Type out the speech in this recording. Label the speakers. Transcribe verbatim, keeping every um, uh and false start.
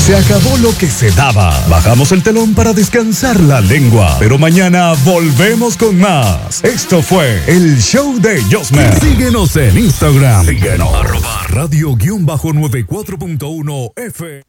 Speaker 1: Se acabó lo que se daba. Bajamos el telón para descansar la lengua. Pero mañana volvemos con más. Esto fue el show de Josmer. Síguenos en Instagram. Síguenos. Arroba radio guión bajo noventa y cuatro punto uno F.